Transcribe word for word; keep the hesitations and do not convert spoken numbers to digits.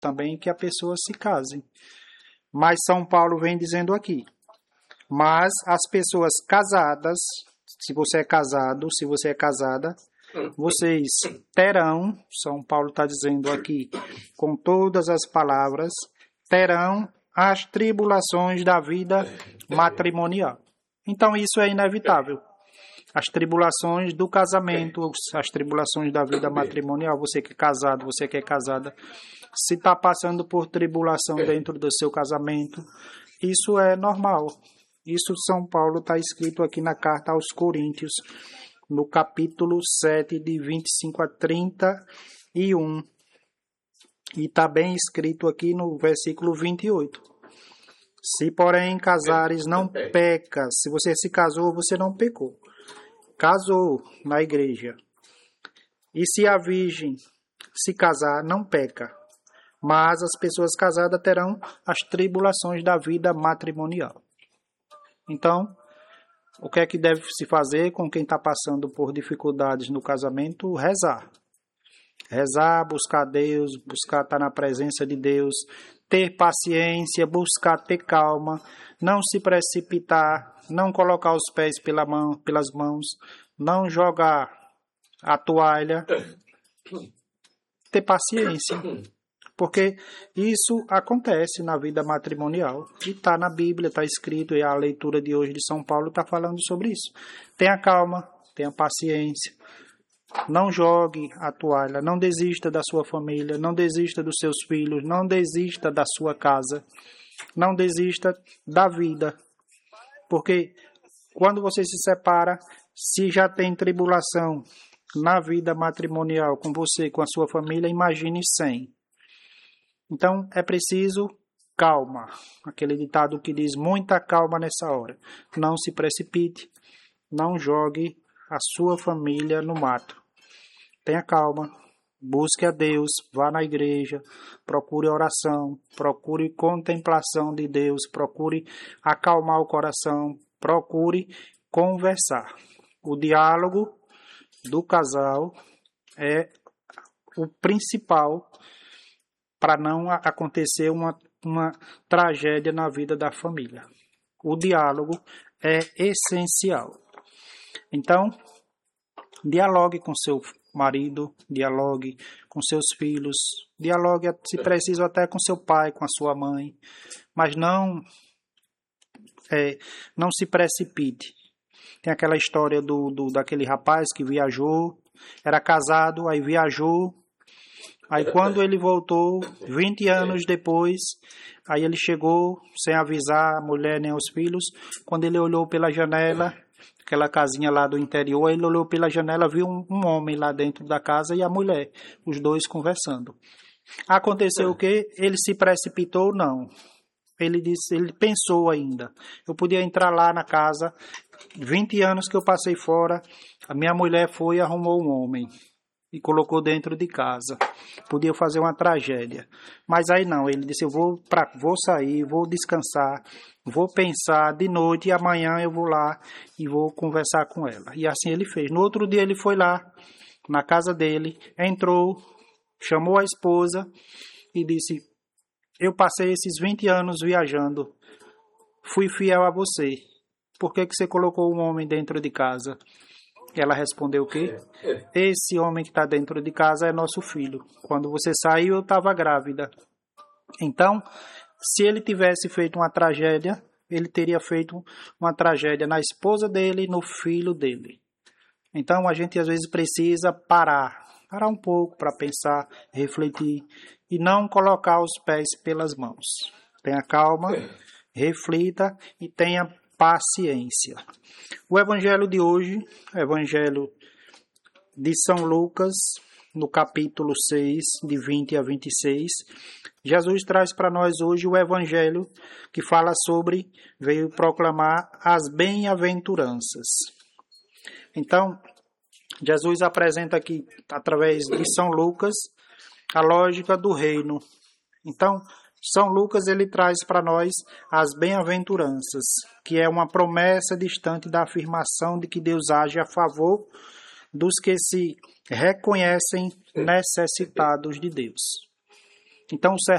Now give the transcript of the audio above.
também que a pessoa se case. Mas São Paulo vem dizendo aqui, mas as pessoas casadas, se você é casado, se você é casada, vocês terão, São Paulo está dizendo aqui, com todas as palavras, terão as tribulações da vida matrimonial. Então isso é inevitável. As tribulações do casamento, as tribulações da vida matrimonial, você que é casado, você que é casada, se está passando por tribulação dentro do seu casamento, isso é normal. Isso São Paulo está escrito aqui na carta aos Coríntios, no capítulo sete, de vinte e cinco a trinta e um. E está bem escrito aqui no versículo vinte e oito. Se, porém, casares, não peca. Se você se casou, você não pecou. Casou na igreja. E se a virgem se casar, não peca. Mas as pessoas casadas terão as tribulações da vida matrimonial. Então, o que é que deve se fazer com quem está passando por dificuldades no casamento? Rezar. Rezar, buscar Deus, buscar estar na presença de Deus, ter paciência, buscar ter calma, não se precipitar, não colocar os pés pela mão, pelas mãos, não jogar a toalha, ter paciência. Porque isso acontece na vida matrimonial. E está na Bíblia, está escrito, e a leitura de hoje de São Paulo está falando sobre isso. Tenha calma, tenha paciência. Não jogue a toalha, não desista da sua família, não desista dos seus filhos, não desista da sua casa, não desista da vida. Porque quando você se separa, se já tem tribulação na vida matrimonial com você, com a sua família, imagine sem. Então, é preciso calma. Aquele ditado que diz muita calma nessa hora. Não se precipite, não jogue a sua família no mato. Tenha calma, busque a Deus, vá na igreja, procure oração, procure contemplação de Deus, procure acalmar o coração, procure conversar. O diálogo do casal é o principal para não acontecer uma, uma tragédia na vida da família. O diálogo é essencial. Então, dialogue com seu marido, dialogue com seus filhos, dialogue, se preciso, até com seu pai, com a sua mãe, mas não, é, não se precipite. Tem aquela história do, do, daquele rapaz que viajou, era casado, aí viajou, aí quando ele voltou, vinte anos depois, aí ele chegou sem avisar a mulher nem os filhos. Quando ele olhou pela janela, aquela casinha lá do interior, ele olhou pela janela, viu um, um homem lá dentro da casa e a mulher, os dois conversando. Aconteceu o quê? Ele se precipitou? Não. Ele disse, ele pensou ainda. Eu podia entrar lá na casa, vinte anos que eu passei fora, a minha mulher foi e arrumou um homem e colocou dentro de casa. Podia fazer uma tragédia. Mas aí não, ele disse, eu vou, pra, vou sair, vou descansar, vou pensar de noite e amanhã eu vou lá e vou conversar com ela. E assim ele fez. No outro dia ele foi lá, na casa dele, entrou, chamou a esposa e disse, eu passei esses vinte anos viajando, fui fiel a você. Por que que você colocou um homem dentro de casa? Ela respondeu o quê? Esse homem que está dentro de casa é nosso filho. Quando você saiu, eu estava grávida. Então, se ele tivesse feito uma tragédia, ele teria feito uma tragédia na esposa dele e no filho dele. Então, a gente às vezes precisa parar. Parar um pouco para pensar, refletir e não colocar os pés pelas mãos. Tenha calma, reflita e tenha paciência. O evangelho de hoje, evangelho de São Lucas, no capítulo seis, de vinte a vinte e seis, Jesus traz para nós hoje o evangelho que fala sobre, veio proclamar as bem-aventuranças. Então, Jesus apresenta aqui, através de São Lucas, a lógica do reino. Então, São Lucas ele traz para nós as bem-aventuranças, que é uma promessa distante da afirmação de que Deus age a favor dos que se reconhecem necessitados de Deus. Então o